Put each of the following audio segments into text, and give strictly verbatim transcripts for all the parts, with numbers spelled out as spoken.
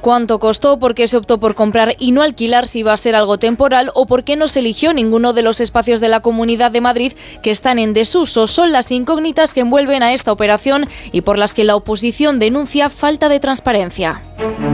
¿Cuánto costó? ¿Por qué se optó por comprar y no alquilar si iba a ser algo temporal? ¿O por qué no se eligió ninguno de los espacios de la Comunidad de Madrid que están en desuso? Son las incógnitas que envuelven a esta operación y por las que la oposición denuncia falta de transparencia.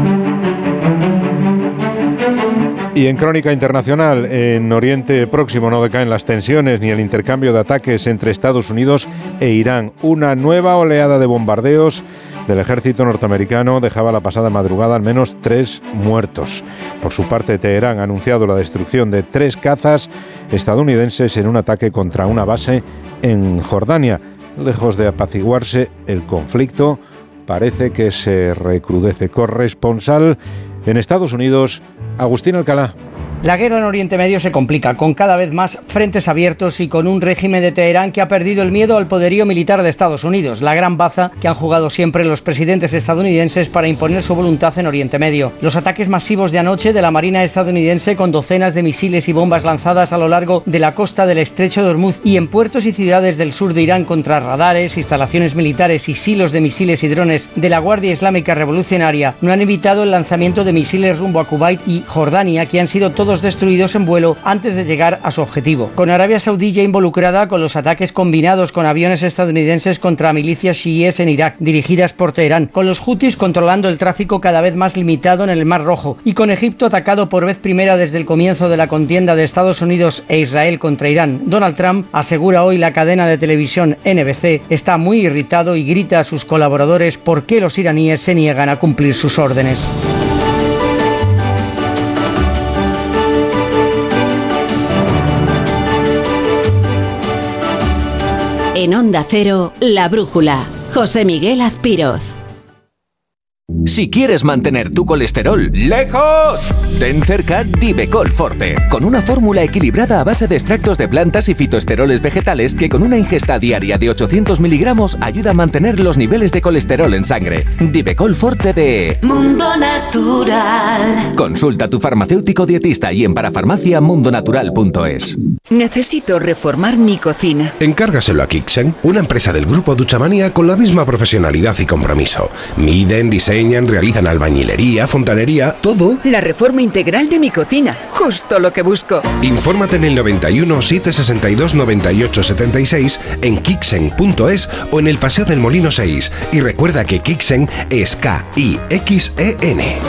Y en crónica internacional, en Oriente Próximo no decaen las tensiones ni el intercambio de ataques entre Estados Unidos e Irán. Una nueva oleada de bombardeos del ejército norteamericano dejaba la pasada madrugada al menos tres muertos. Por su parte, Teherán ha anunciado la destrucción de tres cazas estadounidenses en un ataque contra una base en Jordania. Lejos de apaciguarse el conflicto, parece que se recrudece. Corresponsal en Estados Unidos, Agustín Alcalá. La guerra en Oriente Medio se complica, con cada vez más frentes abiertos y con un régimen de Teherán que ha perdido el miedo al poderío militar de Estados Unidos, la gran baza que han jugado siempre los presidentes estadounidenses para imponer su voluntad en Oriente Medio. Los ataques masivos de anoche de la Marina estadounidense con docenas de misiles y bombas lanzadas a lo largo de la costa del Estrecho de Hormuz y en puertos y ciudades del sur de Irán contra radares, instalaciones militares y silos de misiles y drones de la Guardia Islámica Revolucionaria no han evitado el lanzamiento de misiles rumbo a Kuwait y Jordania, que han sido todos destruidos en vuelo antes de llegar a su objetivo. Con Arabia Saudí ya involucrada con los ataques combinados con aviones estadounidenses contra milicias chiíes en Irak, dirigidas por Teherán, con los hutis controlando el tráfico cada vez más limitado en el Mar Rojo y con Egipto atacado por vez primera desde el comienzo de la contienda de Estados Unidos e Israel contra Irán. Donald Trump, asegura hoy la cadena de televisión N B C, está muy irritado y grita a sus colaboradores por qué los iraníes se niegan a cumplir sus órdenes. En Onda Cero, La Brújula, José Miguel Azpiroz. Si quieres mantener tu colesterol lejos, ten cerca Divecol Forte, con una fórmula equilibrada a base de extractos de plantas y fitoesteroles vegetales que con una ingesta diaria de ochocientos miligramos ayuda a mantener los niveles de colesterol en sangre. Divecol Forte de Mundo Natural. Consulta a tu farmacéutico dietista y en parafarmacia mundonatural punto es. Necesito reformar mi cocina. Encárgaselo a Kixen, una empresa del grupo Duchamanía con la misma profesionalidad y compromiso. Miden, diseñan, realizan albañilería, fontanería, todo. La reforma integral de mi cocina, justo lo que busco. Infórmate en el noventa y uno, setecientos sesenta y dos, noventa y ocho setenta y seis, en kixen punto es o en el Paseo del Molino seis. Y recuerda que Kixen es K I X E N.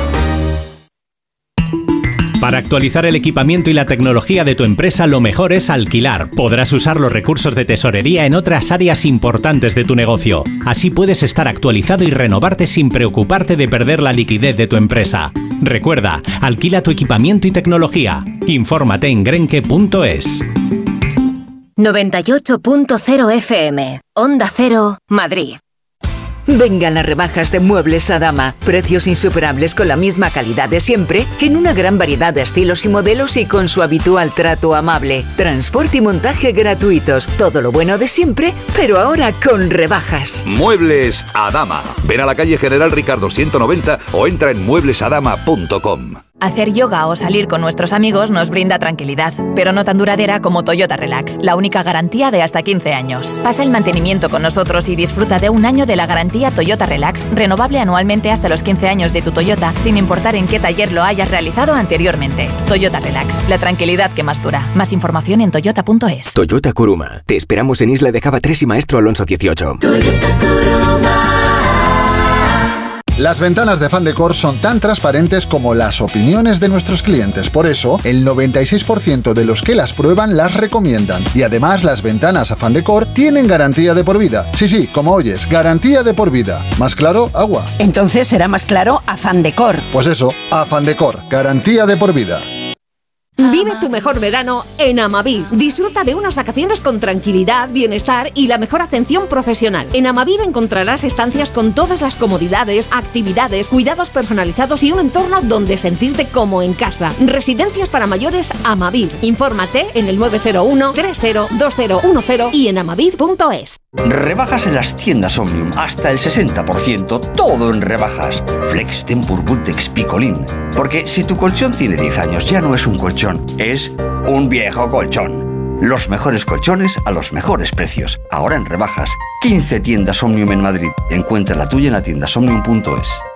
Para actualizar el equipamiento y la tecnología de tu empresa, lo mejor es alquilar. Podrás usar los recursos de tesorería en otras áreas importantes de tu negocio. Así puedes estar actualizado y renovarte sin preocuparte de perder la liquidez de tu empresa. Recuerda, alquila tu equipamiento y tecnología. Infórmate en grenke punto es. noventa y ocho punto cero F M, Onda Cero, Madrid. Vengan las rebajas de Muebles Adama. Precios insuperables con la misma calidad de siempre, en una gran variedad de estilos y modelos y con su habitual trato amable. Transporte y montaje gratuitos. Todo lo bueno de siempre, pero ahora con rebajas. Muebles Adama. Ven a la calle General Ricardo ciento noventa o entra en muebles adama punto com. Hacer yoga o salir con nuestros amigos nos brinda tranquilidad, pero no tan duradera como Toyota Relax, la única garantía de hasta quince años. Pasa el mantenimiento con nosotros y disfruta de un año de la garantía Toyota Relax, renovable anualmente hasta los quince años de tu Toyota, sin importar en qué taller lo hayas realizado anteriormente. Toyota Relax, la tranquilidad que más dura. Más información en toyota punto es. Toyota Kuruma. Te esperamos en Isla de Java tres y Maestro Alonso dieciocho. Toyota Kuruma. Las ventanas de Fandecor son tan transparentes como las opiniones de nuestros clientes. Por eso, el noventa y seis por ciento de los que las prueban las recomiendan. Y además, las ventanas a Fandecor tienen garantía de por vida. Sí, sí, como oyes, garantía de por vida. ¿Más claro? Agua. Entonces será más claro a Fandecor. Pues eso, a Fandecor, garantía de por vida. Vive tu mejor verano en Amavir. Disfruta de unas vacaciones con tranquilidad, bienestar y la mejor atención profesional. En Amavir encontrarás estancias con todas las comodidades, actividades, cuidados personalizados y un entorno donde sentirte como en casa. Residencias para mayores Amavir. Infórmate en el nueve cero uno, tres cero, dos cero uno cero y en amavir punto es. Rebajas en las tiendas Omnium, hasta el sesenta por ciento, todo en rebajas. Flex Tempur Bultex Picolín. Porque si tu colchón tiene diez años, ya no es un colchón, es un viejo colchón. Los mejores colchones a los mejores precios. Ahora en rebajas. quince tiendas Omnium en Madrid. Encuentra la tuya en la tienda omnium punto es.